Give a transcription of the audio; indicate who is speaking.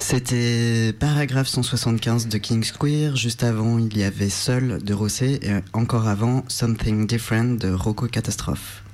Speaker 1: C'était Paragraphe 175 de King's Queer. Juste avant, il y avait Seul de Rosset et encore avant Something Different de Rocco Catastrophe.